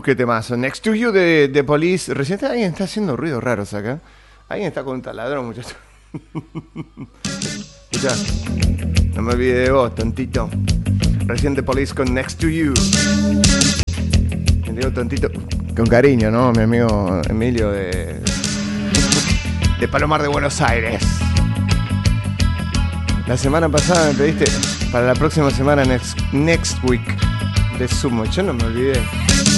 qué temazo. Next to You de Police. Recién alguien está haciendo ruidos raros acá. Alguien está con un taladro, muchachos. Escuchá. No me olvide de vos, tontito. Recién de Police con Next to You. Me digo tontito. Con cariño, ¿no? Mi amigo Emilio de Palomar de Buenos Aires. La semana pasada me pediste para la próxima semana, next week, de Sumo. Yo no me olvidé.